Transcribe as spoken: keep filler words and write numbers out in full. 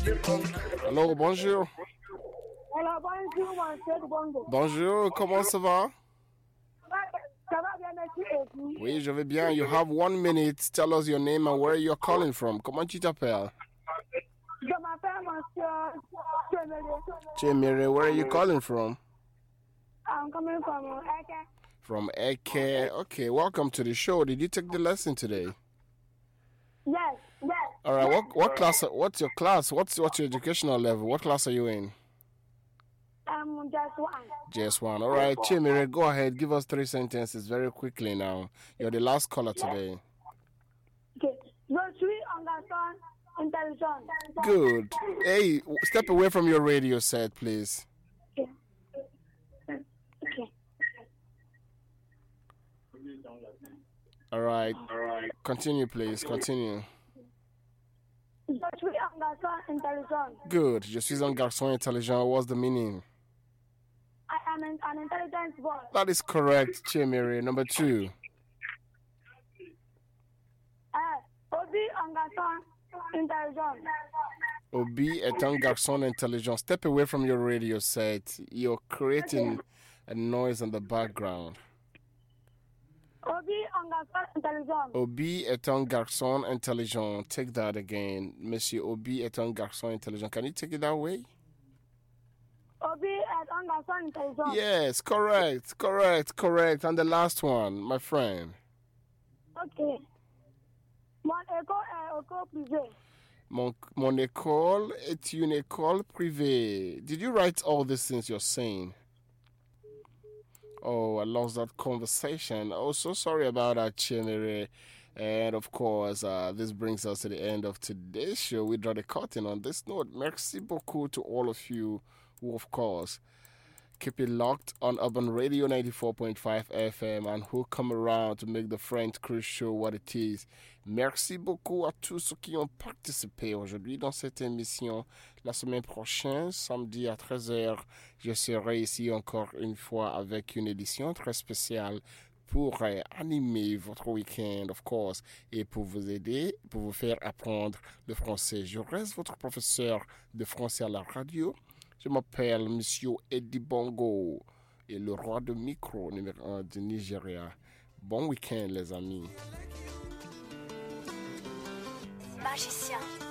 Allô, bonjour. Alors, bonjour, monsieur Bongo. Bonjour, comment ça va? Ça va bien, merci, et vous? Oui, je vais bien. You have one minute. Tell us your name and where you're calling from. Comment tu t'appelles? Je m'appelle monsieur Chemere. Chemere, where are you calling from? I'm coming from Eke. From Eke. Okay, welcome to the show. Did you take the lesson today? Yes, yes. All right, what what class? What's your class? What's what's your educational level? What class are you in? I'm just one. Just one. All right, Chemere, go ahead. Give us three sentences very quickly now. You're the last caller today. Okay. Je suis un garçon intelligent. Good. Hey, step away from your radio set, please. Okay. Okay. All right. All right. Continue, please. Continue. Je suis un garçon intelligent. Good. Je suis un garçon intelligent. What's the meaning? I am an, an intelligent boy. That is correct, Chemere. Number two. Uh, Obi un garçon intelligent. Obi est un garçon intelligent. Step away from your radio set. You're creating a noise in the background. Obi un garçon intelligent. Obi est un garçon intelligent. Take that again. Monsieur Obi est un garçon intelligent. Can you take it that way? Obi est un garçon intelligent. Yes, correct, correct, correct. And the last one, my friend. Okay. Mon école est école privée. Mon, mon école est une école privée. Did you write all these things you're saying? Oh, I lost that conversation. Oh, so sorry about that, Chemere. And of course, uh, this brings us to the end of today's show. We draw the curtain on this note. Merci beaucoup to all of you who, of course, keep it locked on Urban Radio ninety-four point five F M and who come around to make the French Cruise Show what it is. Merci beaucoup à tous ceux qui ont participé aujourd'hui dans cette émission. La semaine prochaine, samedi à treize heures, je serai ici encore une fois avec une édition très spéciale pour euh, animer votre week-end, of course, et pour vous aider, pour vous faire apprendre le français. Je reste votre professeur de français à la radio. Je m'appelle Monsieur Eddie Bongo et le roi de micro numéro un du Nigeria. Bon week-end, les amis. Magicien.